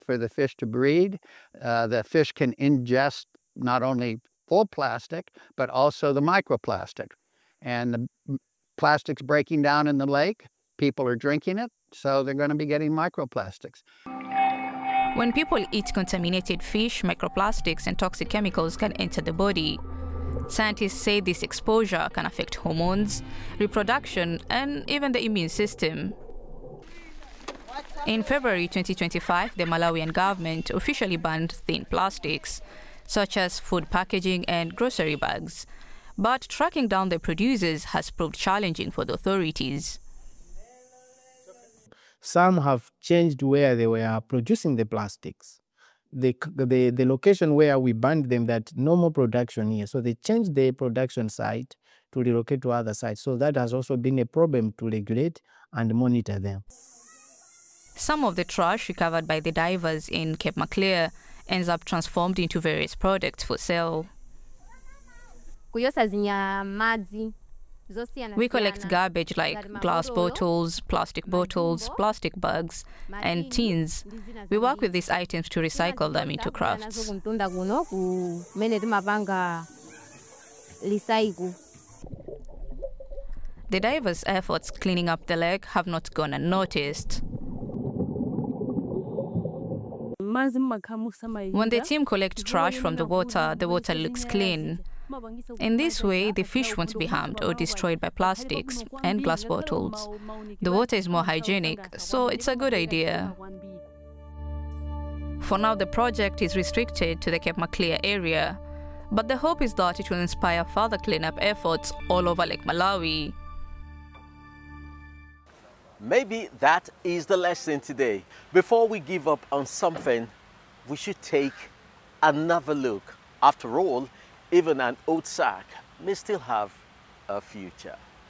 for the fish to breed. The fish can ingest not only full plastic, but also the microplastic. And the plastic's breaking down in the lake. People are drinking it, so they're going to be getting microplastics. When people eat contaminated fish, microplastics and toxic chemicals can enter the body. Scientists say this exposure can affect hormones, reproduction, and even the immune system. In February 2025, the Malawian government officially banned thin plastics, such as food packaging and grocery bags. But tracking down the producers has proved challenging for the authorities. Some have changed where they were producing the plastics. The location where we banned them, that no more production here. So they changed the production site to relocate to other sites. So that has also been a problem to regulate and monitor them. Some of the trash recovered by the divers in Cape Maclear ends up transformed into various products for sale. We collect garbage like glass bottles, plastic bags, and tins. We work with these items to recycle them into crafts. The divers' efforts cleaning up the lake have not gone unnoticed. When the team collects trash from the water looks clean. In this way, the fish won't be harmed or destroyed by plastics and glass bottles. The water is more hygienic, so it's a good idea. For now, the project is restricted to the Cape Maclear area, but the hope is that it will inspire further cleanup efforts all over Lake Malawi. Maybe that is the lesson today. Before we give up on something, we should take another look. After all, even an old sack may still have a future.